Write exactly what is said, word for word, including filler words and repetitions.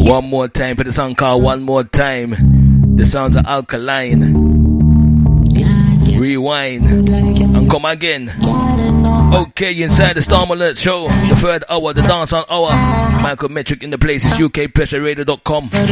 One more time for the song called One More Time. The sounds are Alkaline. Rewind and come again. Okay, inside the Storm Alert show, the third hour, the dance on hour. Michael Metric in the place is U K Pressure Radio dot com.